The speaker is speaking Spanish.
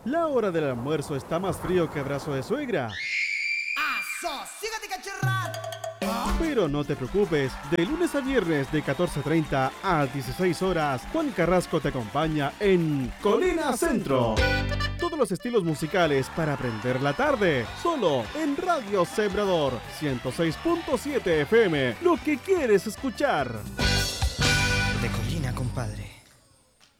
La hora del almuerzo está más frío que abrazo de suegra. ¡Asosígate, cachorra! Pero no te preocupes, de lunes a viernes de 14:30 a 16 horas, Juan Carrasco te acompaña en Colina Centro. Todos los estilos musicales para aprender la tarde, solo en Radio Sembrador 106.7 FM, lo que quieres escuchar. De Colina.